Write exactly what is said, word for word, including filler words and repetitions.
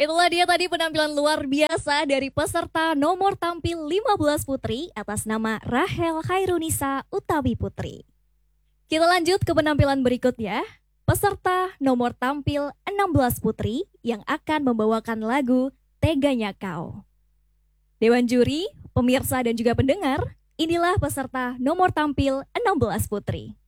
Itulah dia tadi penampilan luar biasa dari peserta nomor tampil lima belas putri atas nama Rahel Khairunisa Utawi Putri. Kita lanjut ke penampilan berikutnya. Peserta nomor tampil enam belas putri yang akan membawakan lagu Teganya Kau. Dewan juri, pemirsa dan juga pendengar, inilah peserta nomor tampil enam belas putri.